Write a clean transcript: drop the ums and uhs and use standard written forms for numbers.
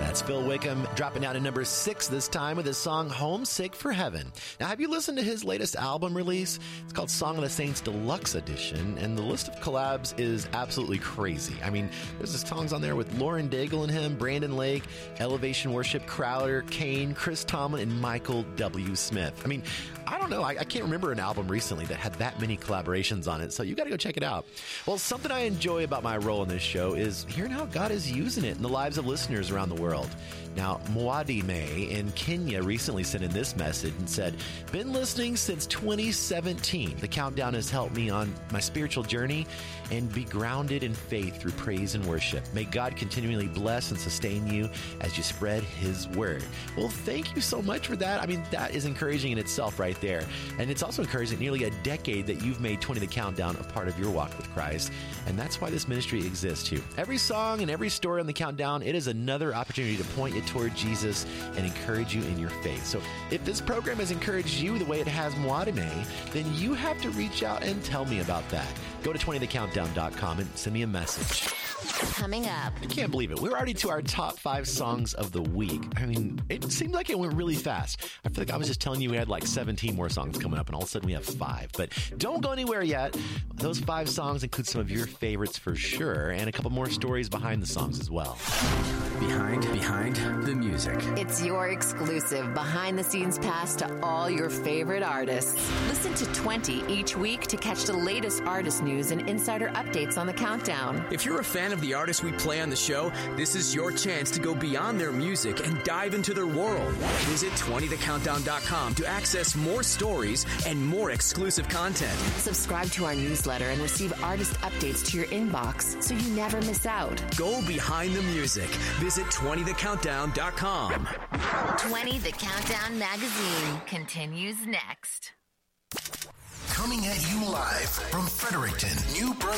That's Phil Wickham dropping down to number 6 this time with his song Homesick for Heaven. Now, have you listened to his latest album release? It's called Song of the Saints Deluxe Edition, and the list of collabs is absolutely crazy. I mean, there's songs on there with Lauren Daigle and him, Brandon Lake, Elevation Worship, Crowder, Kane, Chris Tomlin, and Michael W. Smith. I mean, I don't know. I can't remember an album recently that had that many collaborations on it, so you got to go check it out. Well, something I enjoy about my role in this show is hearing how God is using it in the lives of listeners around the world. Now, Mwadime in Kenya recently sent in this message and said, "Been listening since 2017. The countdown has helped me on my spiritual journey and be grounded in faith through praise and worship. May God continually bless and sustain you as you spread His word." Well, thank you so much for that. I mean, that is encouraging in itself right there. And it's also encouraging nearly a decade that you've made 20 the Countdown a part of your walk with Christ. And that's why this ministry exists too. Every song and every story on the Countdown, it is another opportunity to point you toward Jesus and encourage you in your faith. So if this program has encouraged you the way it has Mwadime, then you have to reach out and tell me about that. Go to 20thecountdown.com and send me a message. Coming up. I can't believe it. We're already to our top 5 songs of the week. I mean, it seemed like it went really fast. I feel like I was just telling you we had like 17 more songs coming up, and all of a sudden we have 5. But don't go anywhere yet. Those 5 songs include some of your favorites for sure, and a couple more stories behind the songs as well. Behind the music. It's your exclusive behind-the-scenes pass to all your favorite artists. Listen to 20 each week to catch the latest artist news and insider updates on the Countdown. If you're a fan of the artists we play on the show, this is your chance to go beyond their music and dive into their world. Visit 20thecountdown.com to access more stories and more exclusive content. Subscribe to our newsletter and receive artist updates to your inbox so you never miss out. Go behind the music. Visit 20thecountdown.com. 20 The Countdown magazine continues next. Coming at you live from Fredericton, New Brunswick.